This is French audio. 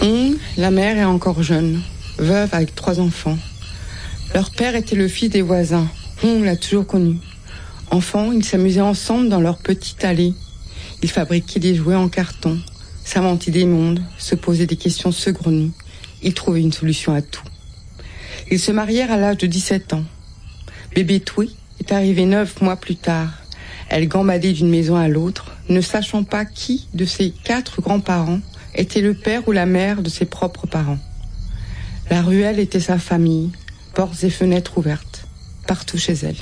La mère est encore jeune, veuve avec 3 enfants. Leur père était le fils des voisins. On l'a toujours connu. Enfants, ils s'amusaient ensemble dans leur petite allée. Ils fabriquaient des jouets en carton, s'inventaient des mondes, se posaient des questions saugrenues. Ils trouvaient une solution à tout. Ils se marièrent à l'âge de 17 ans. Bébé Toué est arrivée 9 mois plus tard. Elle gambadait d'une maison à l'autre, ne sachant pas qui de ses 4 grands-parents était le père ou la mère de ses propres parents. La ruelle était sa famille, portes et fenêtres ouvertes, partout chez elle.